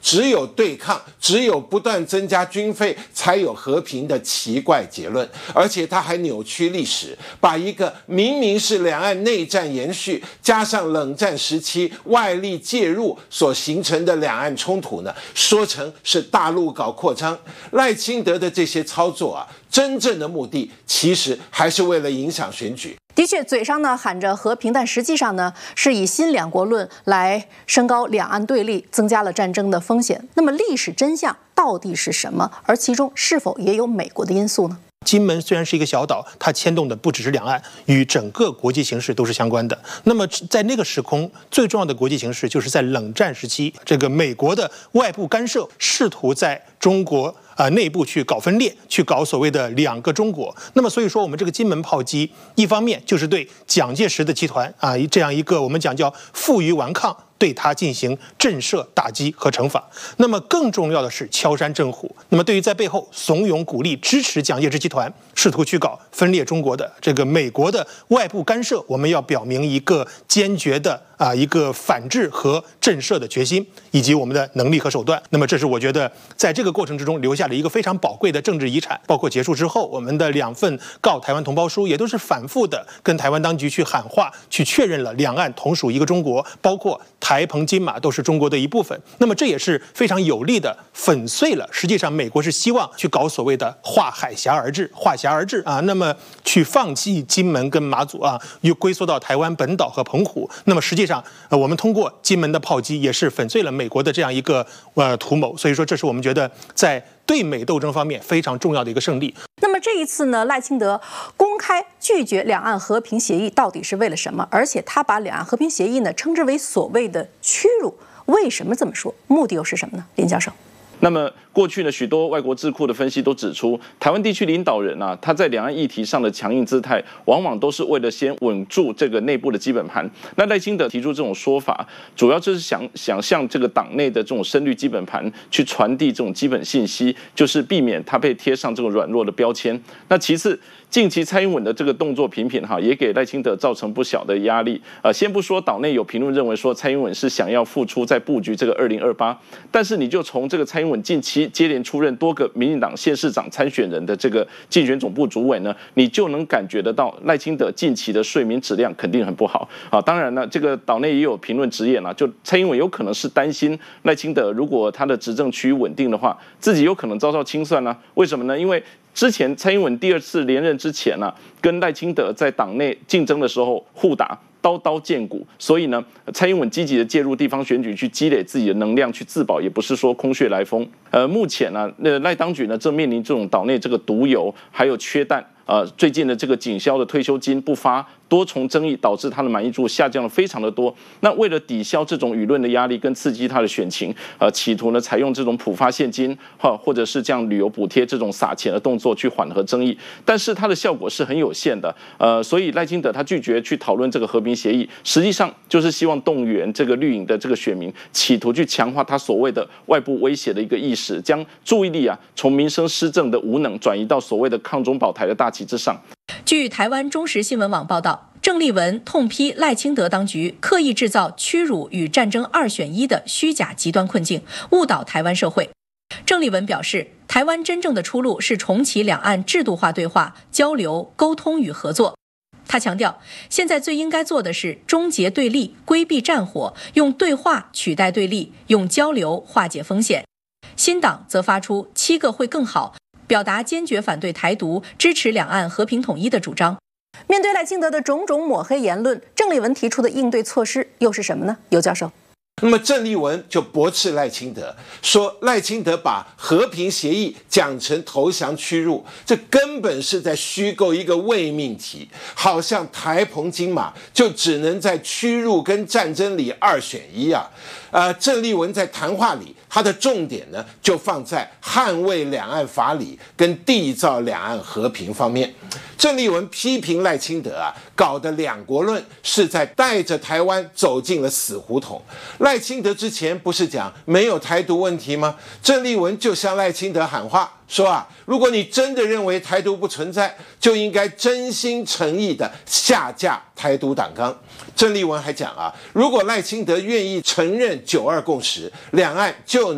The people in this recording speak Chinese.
只有对抗，只有不断增加军费才有和平的奇怪结论。而且他还扭曲历史，把一个明明是两岸内战延续，加上冷战时期外力介入所形成的两岸冲突呢，说成是大陆搞扩张。赖清德的这些操作啊，真正的目的其实还是为了影响选举。 的确，嘴上呢喊着和平，但实际上呢是以新两国论来升高两岸对立，增加了战争的风险。那么历史真相到底是什么？而其中是否也有美国的因素呢？ 金门虽然是一个小岛，它牵动的不只是两岸，与整个国际形势都是相关的。那么在那个时空，最重要的国际形势就是在冷战时期，这个美国的外部干涉，试图在中国内部去搞分裂，去搞所谓的两个中国。那么所以说，我们这个金门炮击，一方面就是对蒋介石的集团这样一个我们讲叫负隅顽抗，对他进行震慑、打击和惩罚。那么更重要的是敲山震虎。那么对于在背后怂恿、鼓励、支持蒋介石集团试图去搞分裂中国的这个美国的外部干涉，我们要表明一个坚决的一个反制和震慑的决心，以及我们的能力和手段。那么这是我觉得在这个过程之中留下了一个非常宝贵的政治遗产。包括结束之后，我们的2份告台湾同胞书也都是反复的跟台湾当局去喊话，去确认了两岸同属一个中国，包括台澎金马都是中国的一部分。那么这也是非常有力的粉碎了实际上美国是希望去搞所谓的划海峡而治那么去放弃金门跟马祖又归缩到台湾本岛和澎湖。那么实际上我们通过金门的炮击也是粉碎了美国的这样一个图谋。所以说这是我们觉得在对美斗争方面非常重要的一个胜利。 那么这一次呢，赖清德公开拒绝两岸和平协议到底是为了什么？而且他把两岸和平协议呢称之为所谓的屈辱，为什么这么说？目的又是什么呢？林教授。 那么过去呢，许多外国智库的分析都指出，台湾地区领导人他在两岸议题上的强硬姿态，往往都是为了先稳住这个内部的基本盘。那赖清德提出这种说法，主要就是想向这个党内的这种深绿基本盘去传递这种基本信息，就是避免他被贴上这种软弱的标签。那其次，近期蔡英文的这个动作频频也给赖清德造成不小的压力。先不说岛内有评论认为说蔡英文是想要复出在布局这个2028，但是你就从这个蔡英文近期接连出任多个民进党县市长参选人的这个竞选总部主委呢，你就能感觉得到赖清德近期的睡眠质量肯定很不好当然呢，这个岛内也有评论直言就蔡英文有可能是担心赖清德如果他的执政趋于稳定的话，自己有可能遭到清算为什么呢？因为之前蔡英文第2次连任之前跟赖清德在党内竞争的时候互打，刀刀见骨，所以呢，蔡英文积极的介入地方选举，去积累自己的能量，去自保，也不是说空穴来风。目前赖当局正面临这种岛内这个毒油，还有缺蛋。最近的这个警消的退休金不发，多重争议导致他的满意度下降了非常的多。那为了抵消这种舆论的压力跟刺激他的选情，企图呢采用这种普发现金或者是这样旅游补贴这种撒钱的动作去缓和争议，但是它的效果是很有限的。所以赖清德他拒绝去讨论这个和平协议，实际上就是希望动员这个绿营的这个选民，企图去强化他所谓的外部威胁的一个意识，将注意力从民生施政的无能转移到所谓的抗中保台的大旗之上。 据台湾中时新闻网报道，郑丽文痛批赖清德当局刻意制造屈辱与战争2选1的虚假极端困境，误导台湾社会。郑丽文表示，台湾真正的出路是重启两岸制度化对话、交流、沟通与合作。他强调，现在最应该做的是终结对立，规避战火，用对话取代对立，用交流化解风险。新党则发出7个会更好，表达坚决反对台独、支持两岸和平统一的主张。 面对赖清德的种种抹黑言论，郑丽文提出的应对措施又是什么呢？尤教授。 那么郑丽文就驳斥赖清德，说赖清德把和平协议讲成投降屈辱，这根本是在虚构一个伪命题，好像台澎金马就只能在屈辱跟战争里2选1郑丽文在谈话里，他的重点呢就放在捍卫两岸法理跟缔造两岸和平方面。郑丽文批评赖清德搞的两国论是在带着台湾走进了死胡同。赖清德之前不是讲没有台独问题吗？郑丽文就向赖清德喊话说如果你真的认为台独不存在，就应该真心诚意的下架台独党纲。郑丽文还讲如果赖清德愿意承认9·2共识，两岸就